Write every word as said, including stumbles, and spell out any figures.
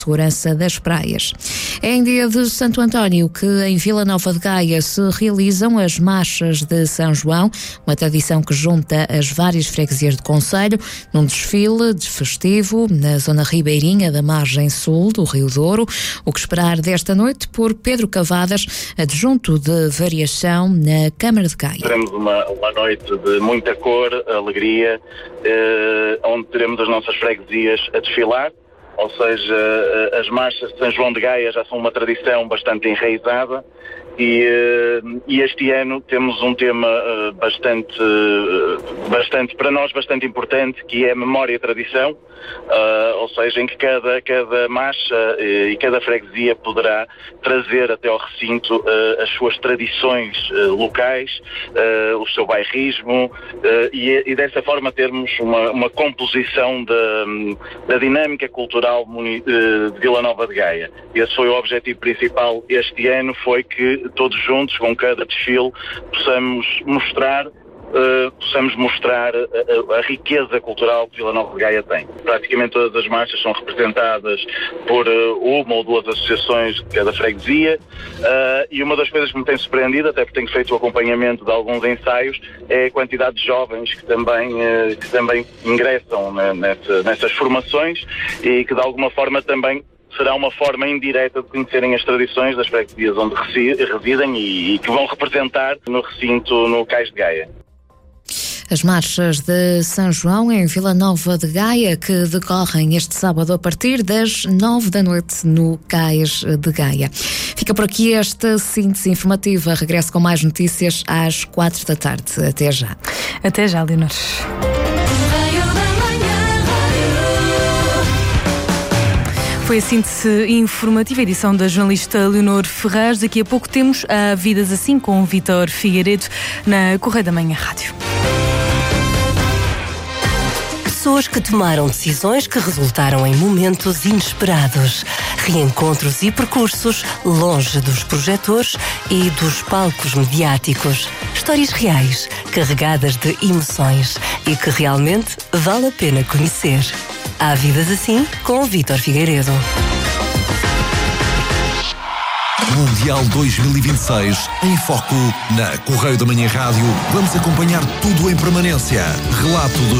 segurança das praias. É em dia de Santo António que em Vila Nova de Gaia se realizam as marchas de São João, uma tradição que junta as várias freguesias do concelho num desfile de festivo na zona ribeirinha da margem sul do Rio Douro. O que esperar desta noite por Pedro Cavadas, adjunto de variação na Câmara de Gaia. Teremos uma, uma noite de muita cor, alegria, eh, onde teremos as nossas freguesias a desfilar. Ou seja, as marchas de São João de Gaia já são uma tradição bastante enraizada e, e este ano temos um tema bastante, bastante, para nós, bastante importante, que é a memória e tradição, uh, ou seja, em que cada, cada marcha e cada freguesia poderá trazer até ao recinto uh, as suas tradições uh, locais, uh, o seu bairrismo uh, e, e dessa forma termos uma, uma composição da, da dinâmica cultural de Vila Nova de Gaia. Esse foi o objetivo principal este ano, foi que todos juntos, com cada desfile, possamos mostrar Uh, possamos mostrar a, a riqueza cultural que Vila Nova de Gaia tem. Praticamente todas as marchas são representadas por uh, uma ou duas associações de cada freguesia uh, e uma das coisas que me tem surpreendido, até porque tenho feito o acompanhamento de alguns ensaios, é a quantidade de jovens que também, uh, que também ingressam né, nessa, nessas formações e que de alguma forma também será uma forma indireta de conhecerem as tradições das freguesias onde residem e, e que vão representar no recinto no Cais de Gaia. As marchas de São João em Vila Nova de Gaia, que decorrem este sábado a partir das nove da noite no Cais de Gaia. Fica por aqui esta síntese informativa. Regresso com mais notícias às quatro da tarde. Até já. Até já, Leonor. Foi a síntese informativa, edição da jornalista Leonor Ferraz. Daqui a pouco temos a Vidas Assim com Vítor Figueiredo na Correio da Manhã Rádio. Pessoas que tomaram decisões que resultaram em momentos inesperados. Reencontros e percursos longe dos projetores e dos palcos mediáticos. Histórias reais, carregadas de emoções e que realmente vale a pena conhecer. Há Vidas Assim com Vítor Figueiredo. Mundial dois mil e vinte e seis em foco na Correio da Manhã Rádio. Vamos acompanhar tudo em permanência. Relato dos